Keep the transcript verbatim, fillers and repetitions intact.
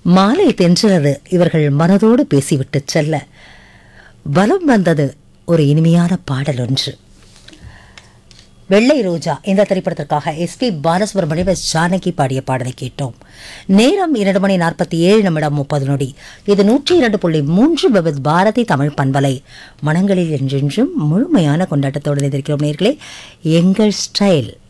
மாலை தென்றது இவர்கள் மனதோடு பேசிவிட்டு செல்ல வலம் வந்தது ஒரு இனிமையான பாடல் ஒன்று. வெள்ளை ரோஜா இந்த திரைப்படத்திற்காக S B Balasubramaniam S Janaki பாடிய பாடலை கேட்டோம். நேரம் இரண்டு மணி நாற்பத்தி ஏழு நிமிடம் முப்பது நொடி. இது நூற்றி இரண்டு புள்ளி மூன்று விவித் பாரதி தமிழ் பண்பலை. மனங்களில் என்றென்றும் முழுமையான கொண்டாட்டத்தோடு இருக்கிறோம் நேர்களே. எங்கள் ஸ்டைல்